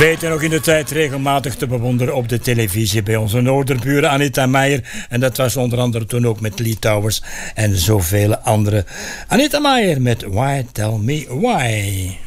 weten nog in de tijd regelmatig te bewonderen op de televisie bij onze noorderburen Anita Meijer. En dat was onder andere toen ook met Lee Towers en zoveel anderen. Anita Meijer met Why Tell Me Why.